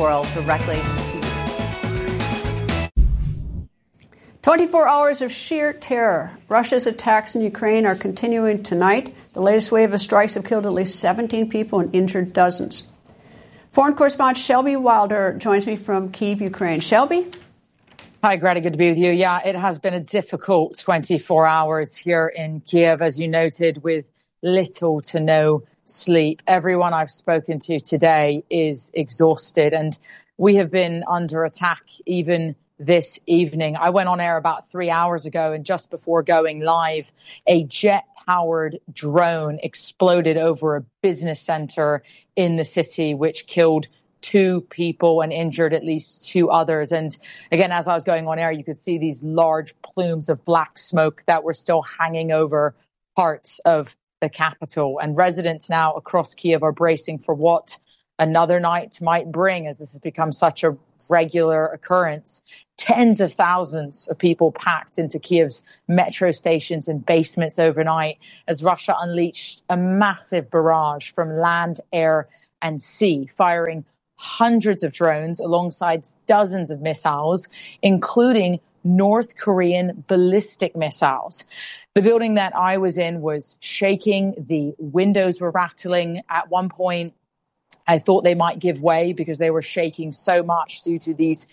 world directly to you. 24 hours of sheer terror. Russia's attacks in Ukraine are continuing tonight. The latest wave of strikes have killed at least 17 people and injured dozens. Foreign correspondent Shelby Wilder joins me from Kyiv, Ukraine. Shelby? Hi, Greta. Good to be with you. Yeah, it has been a difficult 24 hours here in Kyiv, as you noted, with little to no sleep. Everyone I've spoken to today is exhausted, and we have been under attack even this evening. I went on air about 3 hours ago, and just before going live, a jet-powered drone exploded over a business center in the city, which killed 2 people and injured at least 2 others. And again, as I was going on air, you could see these large plumes of black smoke that were still hanging over parts of the capital. And residents now across Kyiv are bracing for what another night might bring, as this has become such a regular occurrence. Tens of thousands of people packed into Kyiv's metro stations and basements overnight as Russia unleashed a massive barrage from land, air, and sea, firing hundreds of drones alongside dozens of missiles, including North Korean ballistic missiles. The building that I was in was shaking. The windows were rattling. At one point, I thought they might give way because they were shaking so much due to these